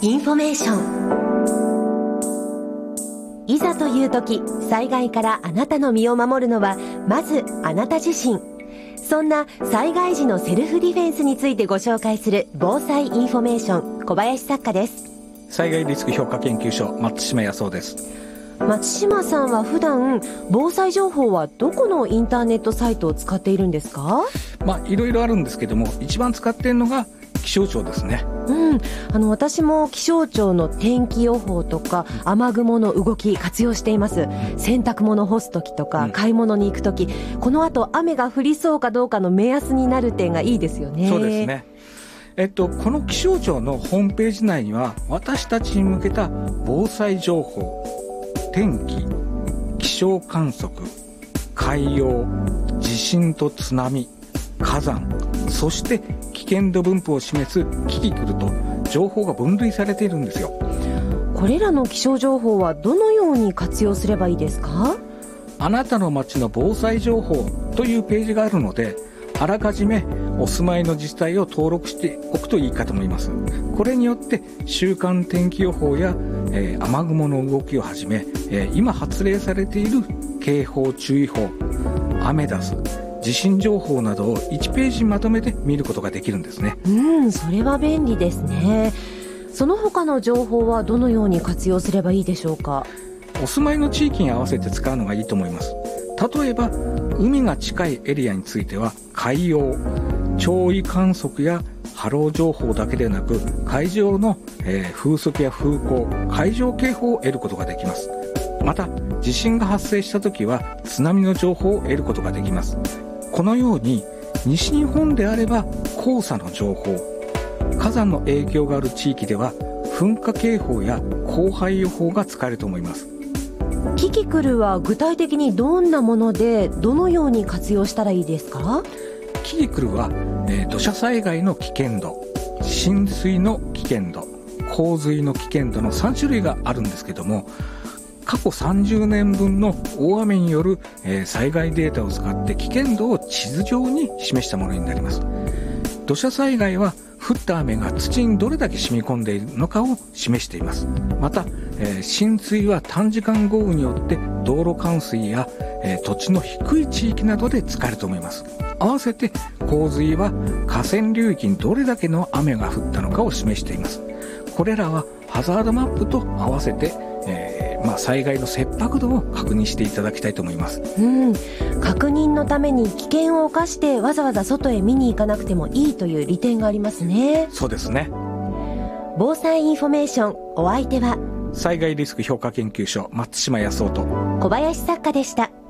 インフォメーション。いざという時、災害からあなたの身を守るのはまずあなた自身。そんな災害時のセルフディフェンスについてご紹介する防災インフォメーション、小林作家です。 災害リスク評価研究所、松島康夫です。 松島さんは普段防災情報はどこのインターネットサイトを使っているんですか？ いろいろあるんですけども、一番使っているのが気象庁ですね。 私も気象庁の天気予報とか雨雲の動き活用しています。洗濯物干すときとか買い物に行くとき、この後雨が降りそうかどうかの目安になる点がいいですよね。 そうですね。この気象庁のホームページ内には私たちに向けた防災情報、天気、気象観測、海洋、地震と津波、火山、そして危険度分布を示すキキクルと情報が分類されているんですよ。 これらの気象情報はどのように活用すればいいですか？ あなたの街の防災情報というページがあるので、あらかじめお住まいの自治体を登録しておくといいかと思います。これによって週間天気予報や、雨雲の動きをはじめ、今発令されている警報注意報、アメダス、地震情報などを1ページにまとめて見ることができるんですね。 それは便利ですね。その他の情報はどのように活用すればいいでしょうか？ お住まいの地域に合わせて使うのがいいと思います。例えば海が近いエリアについては海洋、潮位観測や波浪情報だけでなく海上の、風速や風向、海上警報を得ることができます。また地震が発生した時は津波の情報を得ることができます。このように西日本であれば黄砂の情報、火山の影響がある地域では噴火警報や降灰予報が使えると思います。 キキクルは具体的にどんなものでどのように活用したらいいですか？ キキクルは、土砂災害の危険度、浸水の危険度、洪水の危険度の3種類があるんですけども、過去30年分の大雨による、災害データを使って危険度を地図上に示したものになります。土砂災害は降った雨が土にどれだけ染み込んでいるのかを示しています。また、浸水は短時間豪雨によって道路冠水や、土地の低い地域などで使えると思います。合わせて洪水は河川流域にどれだけの雨が降ったのかを示しています。これらはハザードマップと合わせて、災害の切迫度を確認していただきたいと思います。 確認のために危険を冒してわざわざ外へ見に行かなくてもいいという利点がありますね。 そうですね。 防災インフォメーション、お相手は災害リスク評価研究所、松島康夫と小林作家でした。